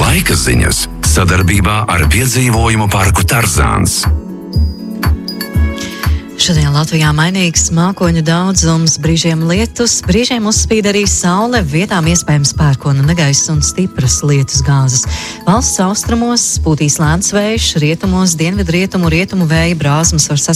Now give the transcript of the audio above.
Laika ziņas sadarbībā ar piedzīvojumu parku Tarzāns. Šodien Latvijā mainīgs mākoņu daudzums, brīžiem lietus, brīžiem uzspīd arī saule, vietām iespējams pērkona negaiss un stipras lietus gāzes. Valsts austrumos pūtīs lēns vējš, rietumos dienvidrietumu vēja brāzmas var sasniegt